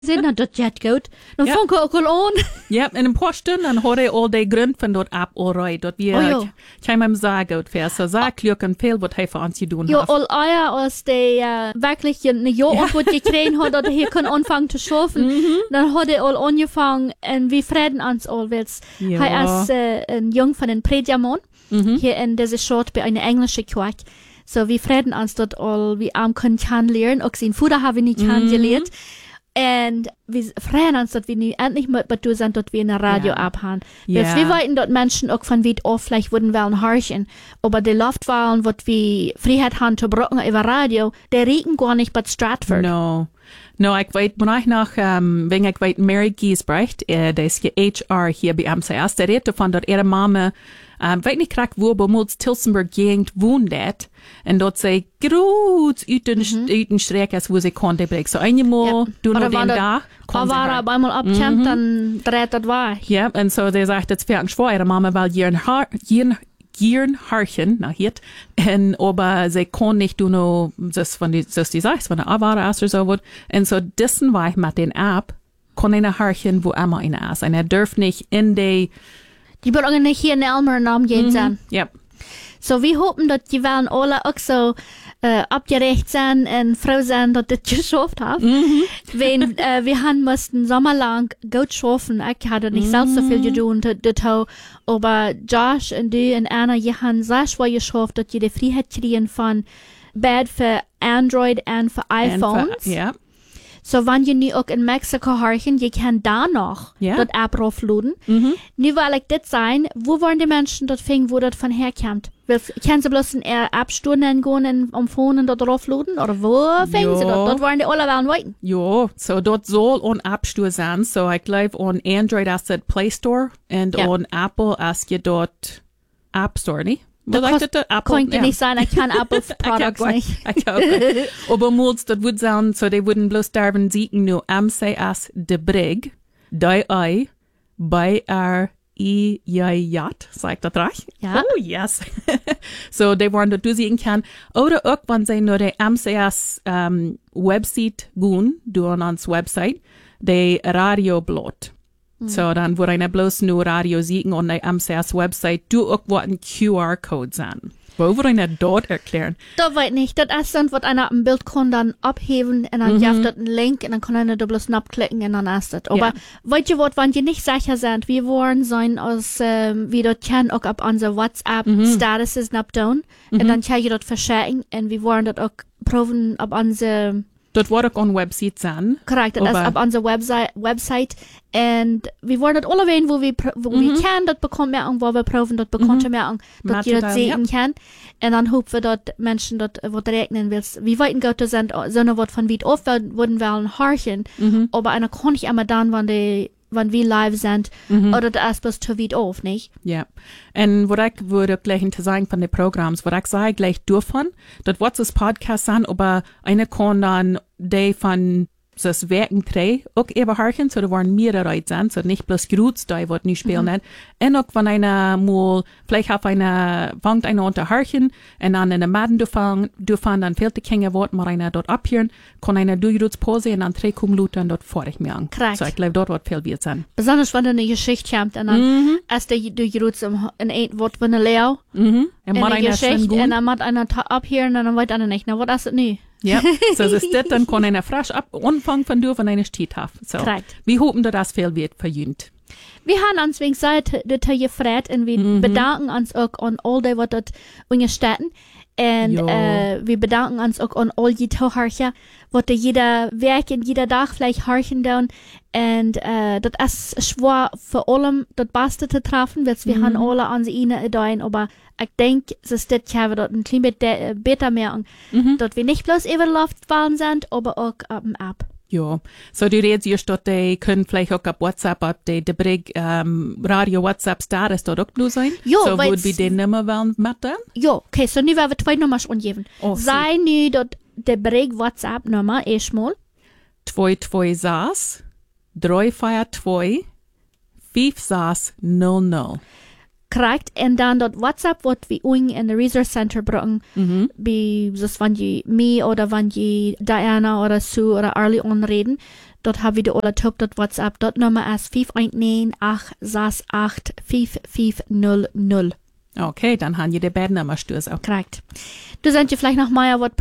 Zijn dat jet goed? Dan Ja. vond ik ook al aan. Ja, in een paar stunden dan hoor je al de grond van dat app al rijdt. Dat we kan hem sagen goed vers. So sag klukken veel wat hij voor ons te doen Jo, heeft. al eier als de wirklich een jaar op wat gekregen had, dat hij kon anfangen te schaffen. Dan had hij al angefangen en we vreden ons al wils. Ja. Hij is een jong van een Predjamon. Hier in deze short bij een Englische kwak. So we vreden ons dat al we am kunnen gaan leren. Ook zijn voeder hebben we niet gaan geleerd. En we freuen uns, dass wir nu endlich mit betu sind, dass wir eine Radio abhaben. Ja. Wir wollten dort Menschen auch von weit auf vielleicht würden wollen horchen. Aber die Luftwahlen, was wir Freiheit haben zu brauchen über Radio, der riechen gar nicht bei Stratford. No, ik weet, wanneer ik nog, wenn ik weet, Mary Giesbrecht, der ist je HR hier bei MCS, der redet davon, dass ihre Mama, weet niet graag wo, bemoeds Tilsenburg Gegend wohnt, en dat zij groot uit een streek is, wo sie konnte brengen. So einmal, du noch den da, Aber war er einmal abkämpft, dann dreht das wahr. Ja, en so, der sagt, das wäre ein schwer, ihre Mama, weil Gieren harchen, na hiet, en aber sie kon nicht du no, das von die sagst, von der Avara oder so wird, en so dessen war ich mit den App, kon eine harchen, wo immer eine ist, und dürft nicht in die belangen nicht hier in Elmer Namen gehen sein. Ja. So, wir hoffen, dass die werden alle auch so abgerecht sein und froh sein, dass das geschafft haben. Wenn wir haben mussten sommerlang gut schaffen. Ich hatte nicht selbst so viel getan, aber Josh und du und Anna, die haben sehr schwer geschafft, dass die die Freiheit kriegen von Bad für Android und für iPhones. Ja. So, wenn ihr nu auch in Mexiko horchen, ihr könnt da noch das App raufladen. Nu will ich das sein, wo waren die Menschen dort fingen, wo das von herkommt? Können sie bloß in ihre App-Stunden gehen und am Phone dort raufladen? Oder wo fingen sie dort? Dort waren die alle wollen weiten. Ja, so dort soll ein App-Store sein. So, ich glaube, on Android ist das Play Store und on Apple ist ja dort App Store, nicht? Kann nicht sein, ich kann Apple Products nicht. Aber muls, das würde sein, so die würden bloß darüber siegen, nur MCS de Brig, die Ei, bei Jat, sagt das recht? Ja. Oh, yes. So, die wollen dort siegen kann. Oder auch, wenn sie nur die MCS Website gehen, durch uns Website, die Radioblot. So, dann würde einer bloß nur Radio siegen und die MCS-Website, du auch ein QR-Code sein. Wo würde einer dort erklären? Das weiß nicht. Das ist dann, was einer am Bild kann dann abheben und dann gibt es einen Link und dann kann einer da bloß abklicken und dann ist das. Aber weißt du was, wenn die nicht sicher sind, wir wollen sein, als wir dort können auch ab unser WhatsApp-Statuses abdown und dann kann ich dort verschicken und wir wollen dort auch proben, ab unser Dort wordt ook een website zijn. Correct, dat is op onze website. En we worden het alle weten wo we kennen, dat bekommen wir wo wir proben, dat bekommen wir dat je dat sehen kann. En dan hopen we dat mensen dat wat rekenen willst. We weten goed, sind so wat van wie of würden wir harchen. Aber einer kann nicht immer dann, wenn wir live sind, oder das ist bloß zu weit auf, nicht? Ja. Und was ich würde gleich zu sagen von den Programms, was ich sage gleich davon, das wird das Podcast sein, aber eine kann dann die von das Werken drei auch überhören, so da waren mehrere sein, so nicht bloß Grutz, die wird nicht spielen, nicht. Und auch wenn einer mal, vielleicht auf einer, fängt einer unterhören, und dann in der Maden dürfen, dann fehlt die Kinder Wort, mal einer dort abhören, kann einer durch Grutz Pause und dann 3 Minuten dort vor ich mir an. Correct. So ich glaube, dort wird viel wert sein. Besonders wenn eine Geschichte kommt, und dann ist der durch Grutz in ein Wort von der Leo, Und in der Geschichte, und dann macht einer abhören, und dann weiß einer nicht, na, was ist das nie? Ja, so das ist das, dann kann einer frisch anfangen von dir, von einer Stiet haben. So. Correct. Wir hoffen, dass das viel wird verjüngt. Wir haben uns wegen Zeit der gefreut und wir bedanken uns auch an all die, was dort unterstützen. Und wir bedanken uns auch an all die Zuhörer, was jeder Werk und jeder Tag vielleicht horchen tun. Und das ist schwer für allem das Beste zu treffen, weil wir haben alle unsere Ideen, aber ich denke, es ist das, wir dort ein klein bisschen besser merken, dass wir nicht bloß über Luftbahn sind, aber auch auf dem App. Ja, so die redest just, dass die können vielleicht auch auf WhatsApp, auf die Brig Radio WhatsApp Status dort auch nur sein. Ja, so würden wir den Nummer wollen machen? Ja, okay, so nu werden wir 2 Nummern angeben. Sei nu dat de Brig WhatsApp Nummer erstmal 226 342 5600. Correct. Und dann dat WhatsApp, wat we in the Resource Center bringen, wie, das wenn je mir oder wenn je Diana oder Sue oder Arlie anreden, dort haben wir die alle Top, dort WhatsApp, dort Nummer ist 519-868-5500. Okay, dann haben wir die beiden Nummer stöß auch. Korrekt. Du sagst ja vielleicht noch mal, was